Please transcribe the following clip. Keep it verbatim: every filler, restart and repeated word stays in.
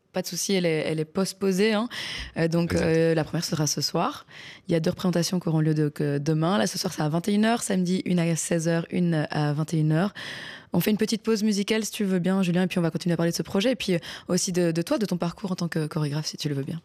pas de souci, elle est, elle est postposée. Hein. Euh, donc, euh, la première sera ce soir. Il y a deux représentations qui auront lieu de, que demain. Là, ce soir, c'est à vingt et une heures. Samedi, une à seize heures, une à vingt et une heures. On fait une petite pause musicale, si tu veux bien, Julien, et puis on va continuer à parler de ce projet. Et puis aussi de, de toi, de ton parcours en tant que chorégraphe, si tu le veux bien.